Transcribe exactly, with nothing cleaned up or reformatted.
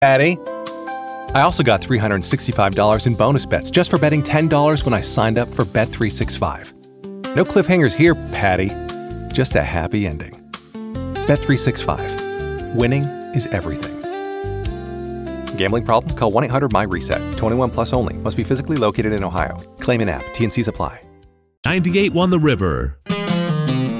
Patty. I also got three hundred sixty-five dollars in bonus bets just for betting ten dollars when I signed up for Bet three sixty-five. No cliffhangers here, Patty. Just a happy ending. Bet three sixty-five. Winning is everything. Gambling problem? Call one eight hundred my reset. twenty-one plus only. Must be physically located in Ohio. Claim in app. T and C's apply. ninety-eight point one The River.